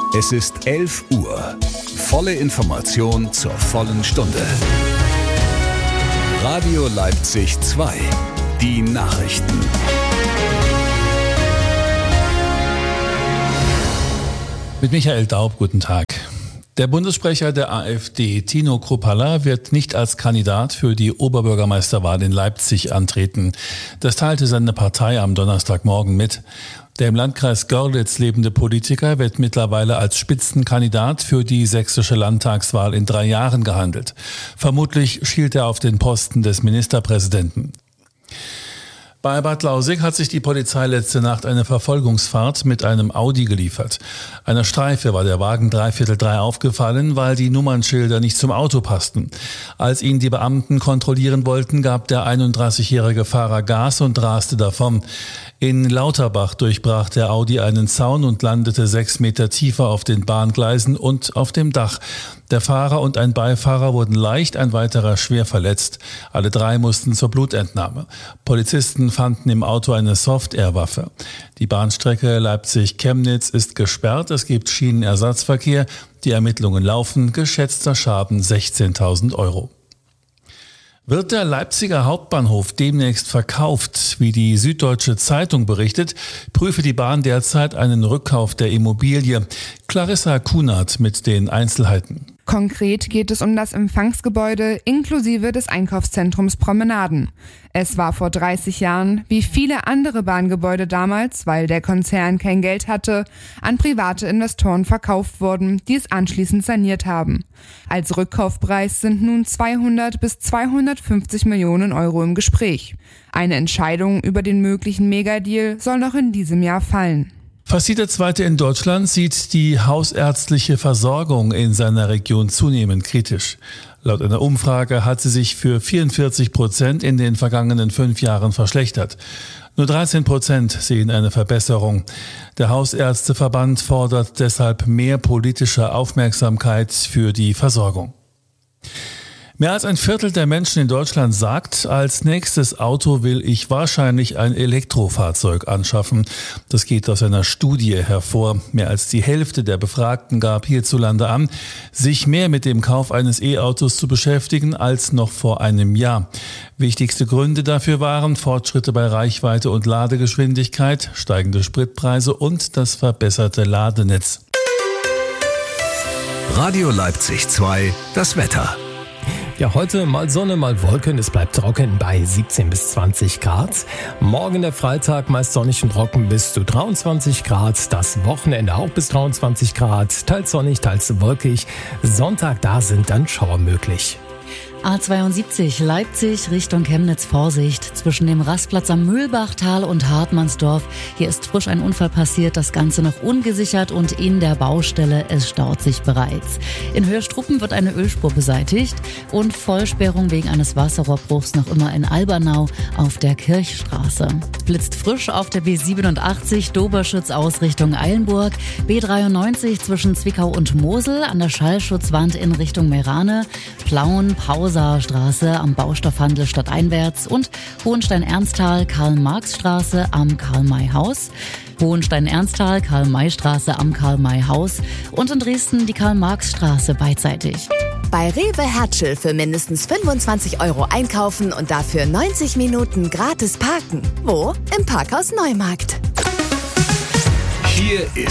Es ist 11 Uhr. Volle Information zur vollen Stunde. Radio Leipzig 2. Die Nachrichten. Mit Michael Daub, guten Tag. Der Bundessprecher der AfD, Tino Kruppalla, wird nicht als Kandidat für die Oberbürgermeisterwahl in Leipzig antreten. Das teilte seine Partei am Donnerstagmorgen mit. Der im Landkreis Görlitz lebende Politiker wird mittlerweile als Spitzenkandidat für die sächsische Landtagswahl in 3 Jahren gehandelt. Vermutlich schielt er auf den Posten des Ministerpräsidenten. Bei Bad Lausick hat sich die Polizei letzte Nacht eine Verfolgungsfahrt mit einem Audi geliefert. Einer Streife war der Wagen 2:45 aufgefallen, weil die Nummernschilder nicht zum Auto passten. Als ihn die Beamten kontrollieren wollten, gab der 31-jährige Fahrer Gas und raste davon. In Lauterbach durchbrach der Audi einen Zaun und landete 6 Meter tiefer auf den Bahngleisen und auf dem Dach. Der Fahrer und ein Beifahrer wurden leicht, ein weiterer schwer verletzt. Alle 3 mussten zur Blutentnahme. Polizisten fanden im Auto eine Soft-Air-Waffe. Die Bahnstrecke Leipzig-Chemnitz ist gesperrt. Es gibt Schienenersatzverkehr. Die Ermittlungen laufen. Geschätzter Schaden 16.000 Euro. Wird der Leipziger Hauptbahnhof demnächst verkauft, wie die Süddeutsche Zeitung berichtet, prüfe die Bahn derzeit einen Rückkauf der Immobilie. Clarissa Kunert mit den Einzelheiten. Konkret geht es um das Empfangsgebäude inklusive des Einkaufszentrums Promenaden. Es war vor 30 Jahren, wie viele andere Bahngebäude damals, weil der Konzern kein Geld hatte, an private Investoren verkauft worden, die es anschließend saniert haben. Als Rückkaufpreis sind nun 200 bis 250 Millionen Euro im Gespräch. Eine Entscheidung über den möglichen Megadeal soll noch in diesem Jahr fallen. Fast jeder Zweite in Deutschland sieht die hausärztliche Versorgung in seiner Region zunehmend kritisch. Laut einer Umfrage hat sie sich für 44% in den vergangenen 5 Jahren verschlechtert. Nur 13% sehen eine Verbesserung. Der Hausärzteverband fordert deshalb mehr politische Aufmerksamkeit für die Versorgung. Mehr als ein Viertel der Menschen in Deutschland sagt, als nächstes Auto will ich wahrscheinlich ein Elektrofahrzeug anschaffen. Das geht aus einer Studie hervor. Mehr als die Hälfte der Befragten gab hierzulande an, sich mehr mit dem Kauf eines E-Autos zu beschäftigen als noch vor einem Jahr. Wichtigste Gründe dafür waren Fortschritte bei Reichweite und Ladegeschwindigkeit, steigende Spritpreise und das verbesserte Ladenetz. Radio Leipzig 2, das Wetter. Ja, heute mal Sonne, mal Wolken. Es bleibt trocken bei 17 bis 20 Grad. Morgen der Freitag meist sonnig und trocken bis zu 23 Grad. Das Wochenende auch bis 23 Grad. Teils sonnig, teils wolkig. Sonntag, da sind dann Schauer möglich. A72 Leipzig Richtung Chemnitz, Vorsicht zwischen dem Rastplatz am Mühlbachtal und Hartmannsdorf. Hier ist frisch ein Unfall passiert, das Ganze noch ungesichert und in der Baustelle, es staut sich bereits. In Höhestruppen wird eine Ölspur beseitigt und Vollsperrung wegen eines Wasserrohrbruchs noch immer in Albernau auf der Kirchstraße. Blitzt frisch auf der B87 Doberschütz Ausrichtung Eilenburg, B93 zwischen Zwickau und Mosel an der Schallschutzwand in Richtung Meerane, Plauen, Straße am Baustoffhandel stadteinwärts und Hohenstein-Ernsthal, Karl-Marx-Straße am Karl-May-Haus, Hohenstein-Ernsthal, Karl-May-Straße am Karl-May-Haus und in Dresden die Karl-Marx-Straße beidseitig. Bei Rewe Hertschel für mindestens 25 Euro einkaufen und dafür 90 Minuten gratis parken. Wo? Im Parkhaus Neumarkt. Hier ist